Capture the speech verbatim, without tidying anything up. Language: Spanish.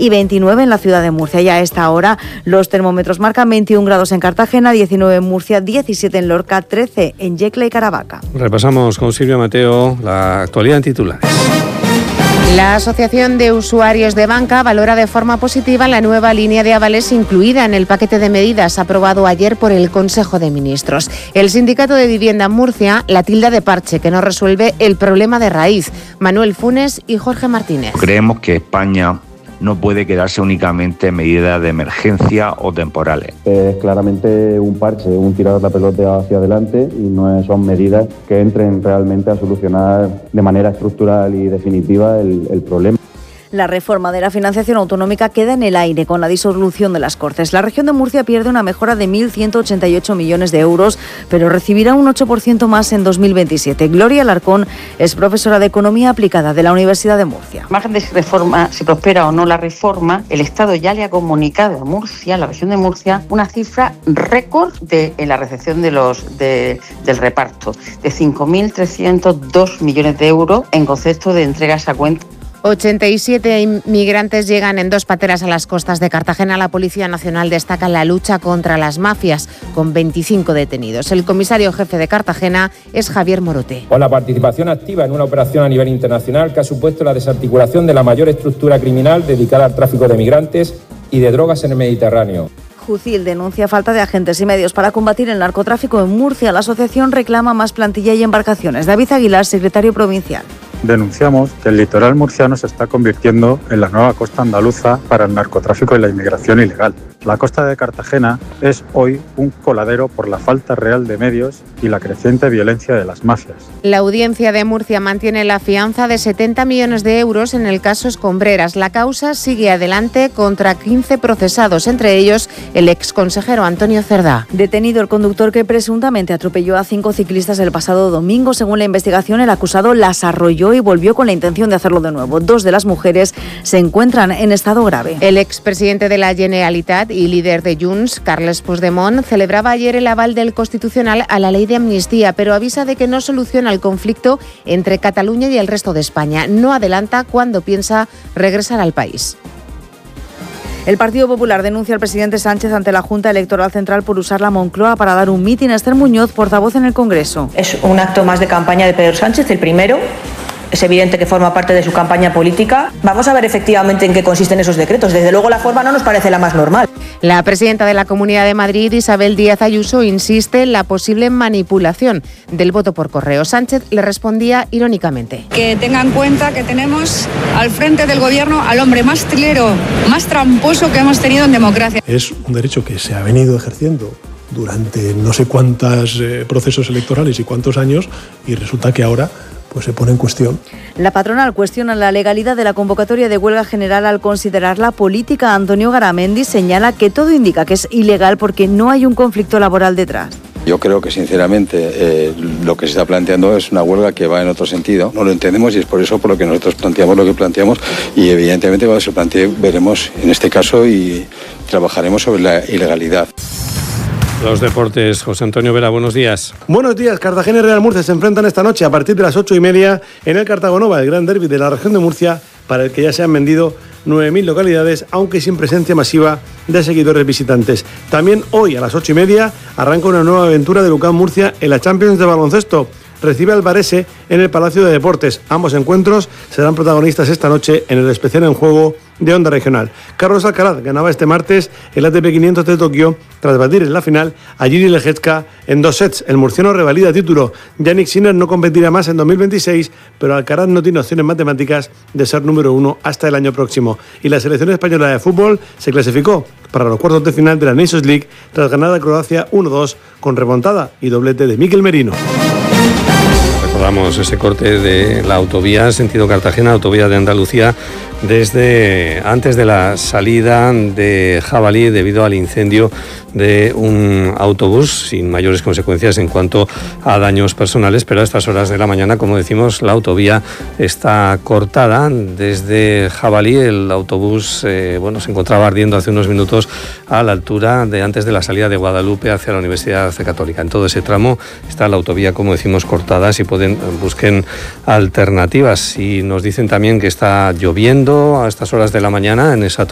y veintinueve en la ciudad de Murcia. Ya a esta hora los termómetros marcan veintiún grados en Cartagena, diecinueve en Murcia, diecisiete en Lorca, trece en Yecla y Caravaca. Repasamos con Silvia Mateo la actualidad en titulares. La Asociación de Usuarios de Banca valora de forma positiva la nueva línea de avales incluida en el paquete de medidas aprobado ayer por el Consejo de Ministros. El Sindicato de Vivienda Murcia la tilda de parche que no resuelve el problema de raíz. Manuel Funes y Jorge Martínez. Creemos que España no puede quedarse únicamente en medidas de emergencia o temporales. Es claramente un parche, un tirar la pelota hacia adelante y no son medidas que entren realmente a solucionar de manera estructural y definitiva el, el problema. La reforma de la financiación autonómica queda en el aire con la disolución de las Cortes. La región de Murcia pierde una mejora de mil ciento ochenta y ocho millones de euros, pero recibirá un ocho por ciento más en dos mil veintisiete. Gloria Alarcón es profesora de Economía Aplicada de la Universidad de Murcia. Al margen de si, reforma, si prospera o no la reforma, el Estado ya le ha comunicado a Murcia, la región de Murcia, una cifra récord de, en la recepción de los, de, del reparto, de cinco mil trescientos dos millones de euros en concepto de entregas a cuenta. ochenta y siete inmigrantes llegan en dos pateras a las costas de Cartagena. La Policía Nacional destaca la lucha contra las mafias, con veinticinco detenidos. El comisario jefe de Cartagena es Javier Morote. Con la participación activa en una operación a nivel internacional que ha supuesto la desarticulación de la mayor estructura criminal dedicada al tráfico de migrantes y de drogas en el Mediterráneo. Jucil denuncia falta de agentes y medios para combatir el narcotráfico en Murcia. La asociación reclama más plantilla y embarcaciones. David Aguilar, secretario provincial. Denunciamos que el litoral murciano se está convirtiendo en la nueva costa andaluza para el narcotráfico y la inmigración ilegal. La costa de Cartagena es hoy un coladero por la falta real de medios y la creciente violencia de las mafias. La Audiencia de Murcia mantiene la fianza de setenta millones de euros en el caso Escombreras. La causa sigue adelante contra quince procesados, entre ellos el exconsejero Antonio Cerdá. Detenido el conductor que presuntamente atropelló a cinco ciclistas el pasado domingo. Según la investigación, el acusado las arrolló y volvió con la intención de hacerlo de nuevo. Dos de las mujeres se encuentran en estado grave. El expresidente de la Generalitat y líder de Junts, Carles Puigdemont, celebraba ayer el aval del Constitucional a la ley de amnistía, pero avisa de que no soluciona el conflicto entre Cataluña y el resto de España. No adelanta cuándo piensa regresar al país. El Partido Popular denuncia al presidente Sánchez ante la Junta Electoral Central por usar la Moncloa para dar un mitin. Esther Muñoz, portavoz en el Congreso. Es un acto más de campaña de Pedro Sánchez, el primero. Es evidente que forma parte de su campaña política. Vamos a ver efectivamente en qué consisten esos decretos. Desde luego la forma no nos parece la más normal. La presidenta de la Comunidad de Madrid, Isabel Díaz Ayuso, insiste en la posible manipulación del voto por correo. Sánchez le respondía irónicamente. Que tengan en cuenta que tenemos al frente del gobierno al hombre más trilero, más tramposo que hemos tenido en democracia. Es un derecho que se ha venido ejerciendo durante no sé cuántos eh, procesos electorales y cuántos años, y resulta que ahora pues se pone en cuestión. La patronal cuestiona la legalidad de la convocatoria de huelga general al considerarla política. Antonio Garamendi señala que todo indica que es ilegal porque no hay un conflicto laboral detrás. Yo creo que sinceramente eh, lo que se está planteando es una huelga que va en otro sentido. No lo entendemos y es por eso por lo que nosotros planteamos lo que planteamos, y evidentemente cuando se plantee veremos en este caso y trabajaremos sobre la ilegalidad. Los deportes, José Antonio Vera, buenos días. Buenos días. Cartagena y Real Murcia se enfrentan esta noche a partir de las ocho y media en el Cartagonova, el gran derbi de la región de Murcia, para el que ya se han vendido nueve mil localidades, aunque sin presencia masiva de seguidores visitantes. También hoy a las ocho y media arranca una nueva aventura de UCAM Murcia en la Champions de baloncesto. Recibe al Varese en el Palacio de Deportes. Ambos encuentros serán protagonistas esta noche en el especial en juego de Onda Regional. Carlos Alcaraz ganaba este martes el A T P quinientos de Tokio tras batir en la final a Jiří Lehečka en dos sets. El murciano revalida título. Jannik Sinner no competirá más en dos mil veintiséis, pero Alcaraz no tiene opciones matemáticas de ser número uno hasta el año próximo. Y la selección española de fútbol se clasificó para los cuartos de final de la Nations League tras ganar a Croacia uno dos con remontada y doblete de Mikel Merino. Recordamos ese corte de la autovía sentido Cartagena, autovía de Andalucía, desde antes de la salida de Jabalí debido al incendio de un autobús, sin mayores consecuencias en cuanto a daños personales, pero a estas horas de la mañana, como decimos, la autovía está cortada desde Jabalí. El autobús eh, bueno, se encontraba ardiendo hace unos minutos a la altura de antes de la salida de Guadalupe hacia la Universidad Católica. En todo ese tramo está la autovía, como decimos, cortada. Si pueden, busquen alternativas. Y nos dicen también que está lloviendo a estas horas de la mañana en esa